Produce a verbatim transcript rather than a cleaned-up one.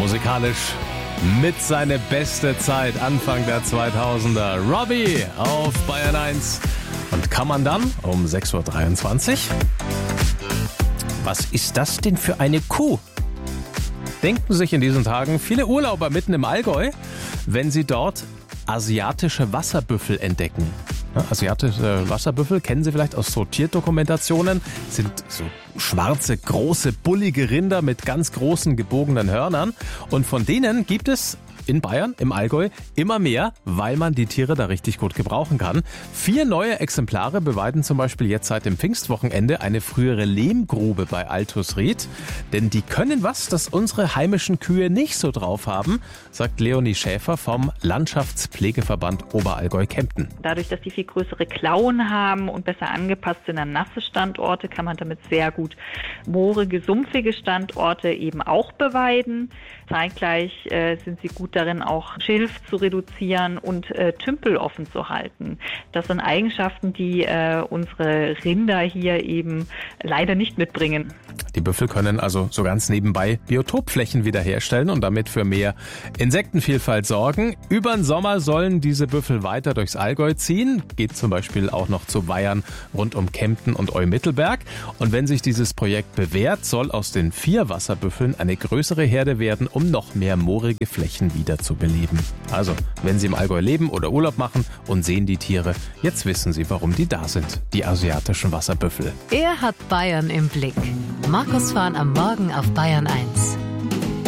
musikalisch mit seiner beste Zeit Anfang der zweitausender. Robbie auf Bayern eins. Und kann man dann um sechs Uhr dreiundzwanzig. Was ist das denn für eine Kuh? Denken sich in diesen Tagen viele Urlauber mitten im Allgäu, wenn sie dort asiatische Wasserbüffel entdecken. Ja, asiatische Wasserbüffel kennen Sie vielleicht aus so Tierdokumentationen, sind so schwarze, große, bullige Rinder mit ganz großen, gebogenen Hörnern. Und von denen gibt es in Bayern, im Allgäu, immer mehr, weil man die Tiere da richtig gut gebrauchen kann. Vier neue Exemplare beweiden zum Beispiel jetzt seit dem Pfingstwochenende eine frühere Lehmgrube bei Altusried. Denn die können was, das unsere heimischen Kühe nicht so drauf haben, sagt Leonie Schäfer vom Landschaftspflegeverband Oberallgäu-Kempten. Dadurch, dass die viel größere Klauen haben und besser angepasst sind an nasse Standorte, kann man damit sehr gut moorige, sumpfige Standorte eben auch beweiden. Zeitgleich äh, sind sie gut darin, auch Schilf zu reduzieren und äh, Tümpel offen zu halten. Das sind Eigenschaften, die äh, unsere Rinder hier eben leider nicht mitbringen. Die Büffel können also so ganz nebenbei Biotopflächen wiederherstellen und damit für mehr Insektenvielfalt sorgen. Über den Sommer sollen diese Büffel weiter durchs Allgäu ziehen. Geht zum Beispiel auch noch zu Weihern rund um Kempten und Eumittelberg. Und wenn sich dieses Projekt bewährt, soll aus den vier Wasserbüffeln eine größere Herde werden, um noch mehr moorige Flächen wieder zu beleben. Also, wenn Sie im Allgäu leben oder Urlaub machen und sehen die Tiere, jetzt wissen Sie, warum die da sind, die asiatischen Wasserbüffel. Er hat Bayern im Blick. Markus Fahn am Morgen auf Bayern eins.